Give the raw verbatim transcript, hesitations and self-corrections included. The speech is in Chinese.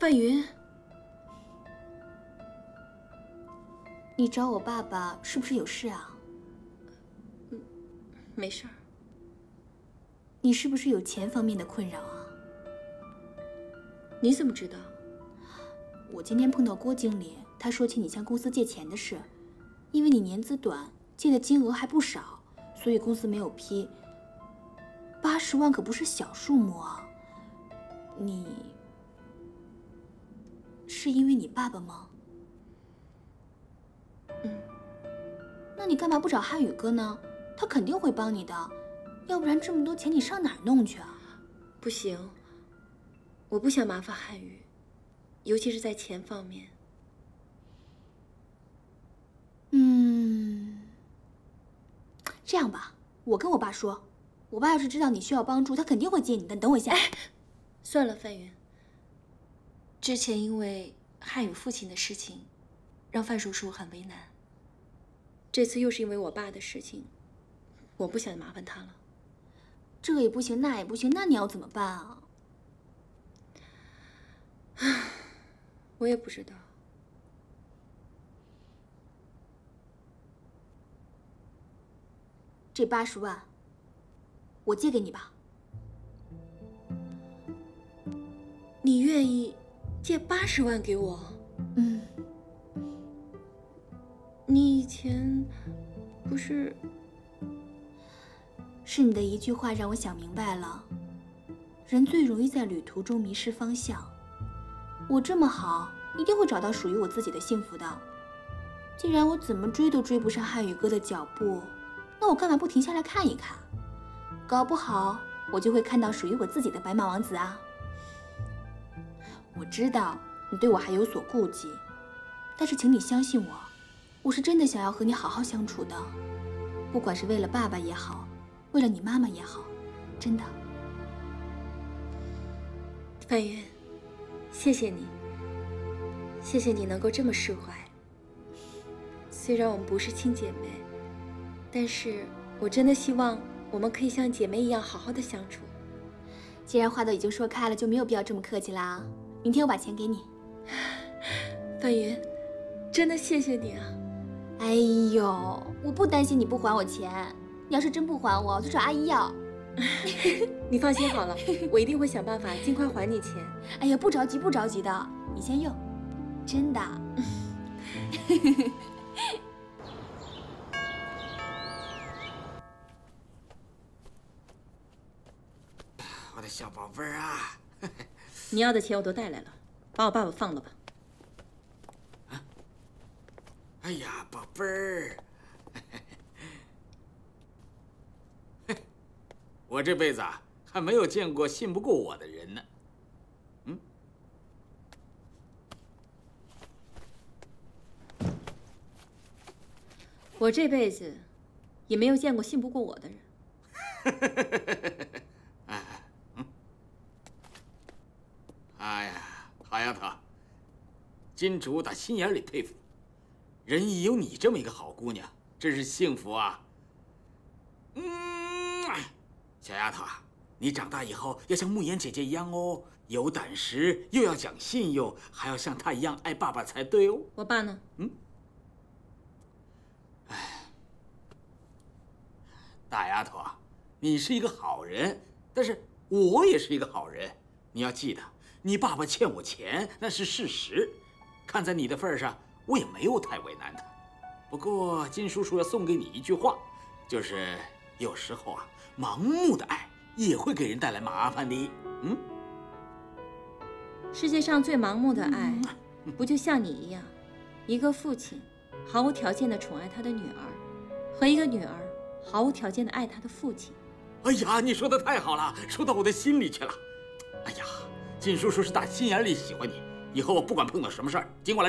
范云， 你找我爸爸是不是有事啊？ 嗯，没事儿。 你是不是有钱方面的困扰啊？ 你怎么知道？ 我今天碰到郭经理，他说起你向公司借钱的事，因为你年资短，借的金额还不少，所以公司没有批。八十万可不是小数目啊！你是因为你爸爸吗？ 嗯。 那你干嘛不找汉语哥呢？他肯定会帮你的，要不然这么多钱你上哪儿弄去啊？ 不行，我不想麻烦汉语，尤其是在钱方面。 嗯，这样吧，我跟我爸说，我爸要是知道你需要帮助，他肯定会接你的。你等我一下。 哎，算了，范云。之前因为汉语父亲的事情，让范叔叔很为难。这次又是因为我爸的事情，我不想麻烦他了。 这也不行，那也不行，那你要怎么办啊？ 唉，我也不知道。 这八十万，我借给你吧。 你愿意借八十万给我？ 嗯。 你以前不是…… 是你的一句话让我想明白了，人最容易在旅途中迷失方向。我这么好，一定会找到属于我自己的幸福的。既然我怎么追都追不上汉语哥的脚步，那我干嘛不停下来看一看？搞不好我就会看到属于我自己的白马王子啊！我知道你对我还有所顾忌，但是请你相信我，我是真的想要和你好好相处的，不管是为了爸爸也好，为了你妈妈也好，真的。 范云，谢谢你，谢谢你能够这么释怀。虽然我们不是亲姐妹，但是我真的希望我们可以像姐妹一样好好的相处。 既然话都已经说开了，就没有必要这么客气啦。明天我把钱给你。 范云，真的谢谢你啊！ 哎呦，我不担心你不还我钱，你要是真不还我，我就找阿姨要。 你放心好了，我一定会想办法尽快还你钱。 哎呀，不着急，不着急的，你先用，真的。 我的小宝贝儿啊！ 你要的钱我都带来了，把我爸爸放了吧。 啊！哎呀，宝贝儿，我这辈子啊还没有见过信不过我的人呢。嗯。 我这辈子也没有见过信不过我的人。 哎呀，好丫头，金主打心眼里佩服你，人一有你这么一个好姑娘，真是幸福啊！嗯，小丫头啊，你长大以后要像慕言姐姐一样哦，有胆识，又要讲信用，还要像她一样爱爸爸才对哦。 我爸呢？ 嗯。哎，大丫头啊，你是一个好人，但是我也是一个好人，你要记得。你爸爸欠我钱，那是事实。看在你的份上，我也没有太为难他。不过金叔叔要送给你一句话，就是有时候啊，盲目的爱也会给人带来麻烦的。嗯。 世界上最盲目的爱，不就像你一样，一个父亲毫无条件的宠爱他的女儿，和一个女儿毫无条件的爱他的父亲。 哎呀，你说的太好了，说到我的心里去了。哎呀。金叔叔是打心眼里喜欢你，以后不管碰到什么事儿，尽管来。